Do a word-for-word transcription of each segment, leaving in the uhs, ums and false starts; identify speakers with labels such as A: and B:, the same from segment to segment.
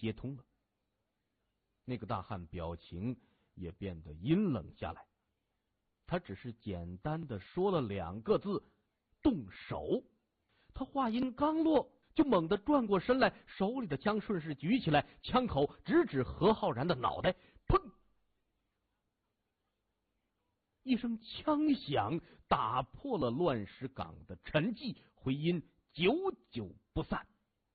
A: 接通了。那个大汉表情也变得阴冷下来，他只是简单的说了两个字：动手。他话音刚落，就猛地转过身来，手里的枪顺势举起来，枪口直指何浩然的脑袋。砰！一声枪响打破了乱石岗的沉寂，回音久久不散。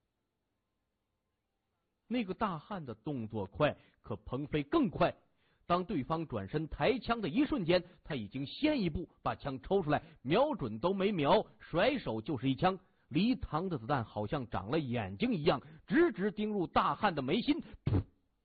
A: 那个大汉的动作快，可彭飞更快。当对方转身抬枪的一瞬间，他已经先一步把枪抽出来，瞄准都没瞄，甩手就是一枪。离膛的子弹好像长了眼睛一样，直直钉入大汉的眉心。噗！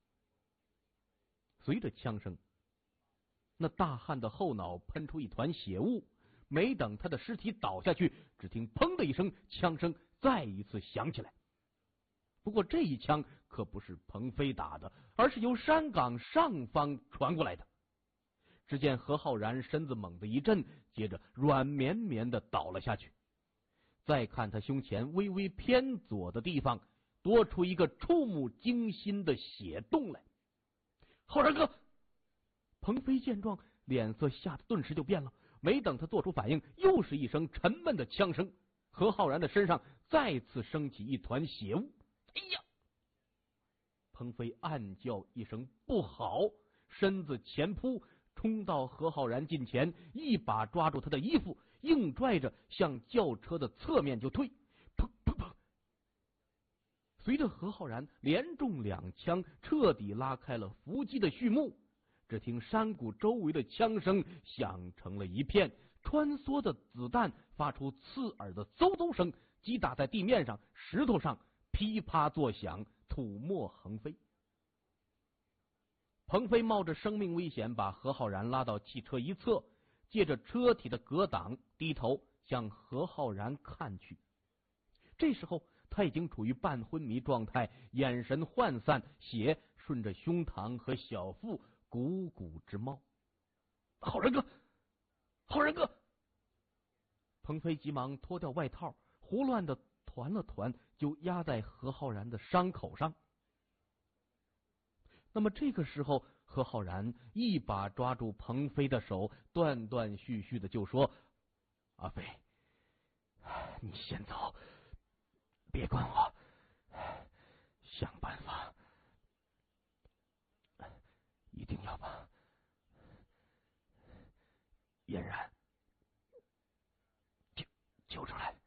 A: 随着枪声，那大汉的后脑喷出一团血雾，没等他的尸体倒下去，只听砰的一声，枪声再一次响起来。不过这一枪可不是彭飞打的，而是由山岗上方传过来的。只见何浩然身子猛地一震，接着软绵绵的倒了下去。再看他胸前微微偏左的地方，多出一个触目惊心的血洞来。浩然哥！彭飞见状，脸色吓得顿时就变了。没等他做出反应，又是一声沉闷的枪声，何浩然的身上再次升起一团血雾。哎呀！彭飞暗叫一声不好，身子前扑，冲到何浩然近前，一把抓住他的衣服，硬拽着向轿车的侧面就推。砰砰砰！随着何浩然连中两枪，彻底拉开了伏击的序幕。只听山谷周围的枪声响成了一片，穿梭的子弹发出刺耳的嗖嗖声，击打在地面上、石头上，噼啪作响，土沫横飞。彭飞冒着生命危险把何浩然拉到汽车一侧，借着车体的隔挡，低头向何浩然看去。这时候他已经处于半昏迷状态，眼神涣散，血顺着胸膛和小腹汩汩直冒。浩然哥，浩然哥！彭飞急忙脱掉外套，胡乱的团了团，就压在何浩然的伤口上。那么这个时候，何浩然一把抓住彭飞的手，断断续续的就说：阿飞，你先走，别管我，想办法，一定要把嫣然救救出来。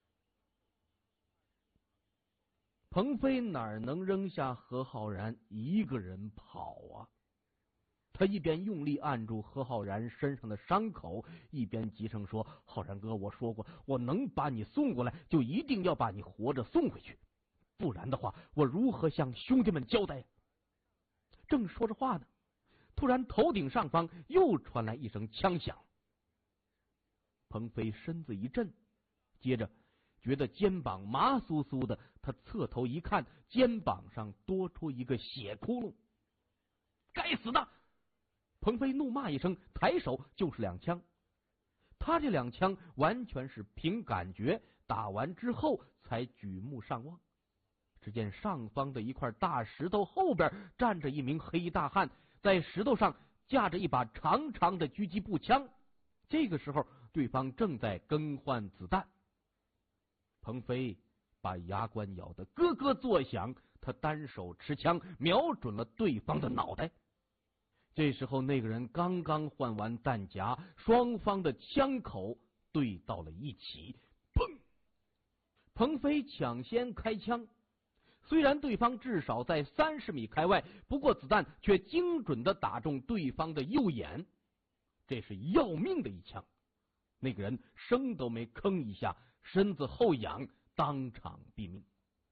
A: 彭飞哪能扔下何浩然一个人跑啊？他一边用力按住何浩然身上的伤口，一边急声说：浩然哥，我说过，我能把你送过来，就一定要把你活着送回去，不然的话，我如何向兄弟们交代？正说着话呢，突然头顶上方又传来一声枪响。彭飞身子一震，接着觉得肩膀麻酥酥的，他侧头一看，肩膀上多出一个血窟窿。该死的！彭飞怒骂一声，抬手就是两枪。他这两枪完全是凭感觉，打完之后才举目上望。只见上方的一块大石头后边站着一名黑大汉，在石头上架着一把长长的狙击步枪。这个时候，对方正在更换子弹。彭飞把牙关咬得咯咯作响，他单手持枪瞄准了对方的脑袋。这时候那个人刚刚换完弹夹，双方的枪口对到了一起，砰！彭飞抢先开枪，虽然对方至少在三十米开外，不过子弹却精准的打中对方的右眼，这是要命的一枪。那个人声都没吭一下，身子后仰，当场毙命。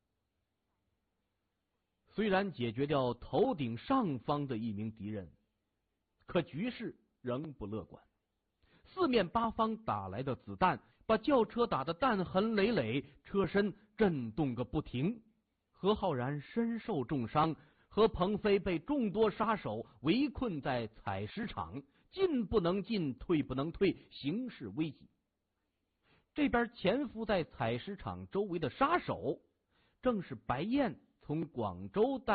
A: 虽然解决掉头顶上方的一名敌人，可局势仍不乐观。四面八方打来的子弹把轿车打得弹痕累累，车身震动个不停。何浩然身受重伤，和彭飞被众多杀手围困在采石场，进不能进，退不能退，形势危急。这边潜伏在采石场周围的杀手，正是白燕从广州带